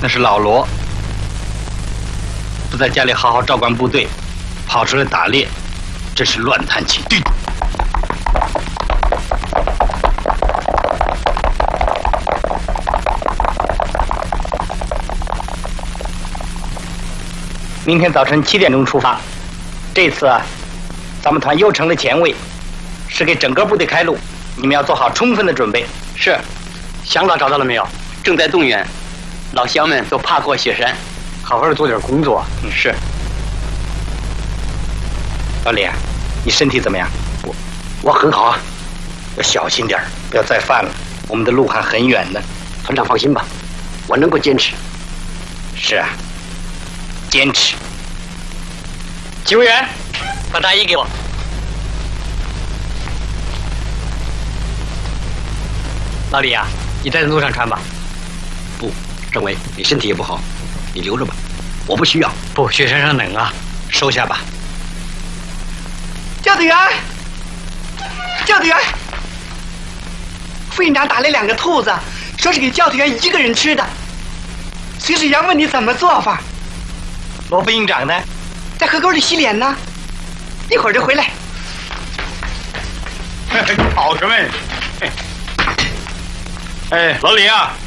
那是老罗，不在家里好好照管部队，跑出来打猎，这是乱弹起地。明天早晨7点钟出发。这次啊，咱们团又成了前卫，是给整个部队开路，你们要做好充分的准备。 是，向导找到了没有？正在动员，老乡们都爬过雪山， 好好的做点工作。 是。 老李，你身体怎么样？ 我很好啊， 要小心点，不要再犯了。我们的路还很远呢。 团长放心吧，我能够坚持。 是啊，坚持。 警卫员，把大衣给我。老李啊，你在路上穿吧。不，政委，你身体也不好，你留着吧，我不需要。不，雪山上冷啊，收下吧。 教队员，教队员，副营长打了2个兔子，说是给教队员1个人吃的。随时员问你怎么做法。 罗副营长呢？ 在河沟里洗脸呢，一会儿就回来。 好，各位。哎，老李啊，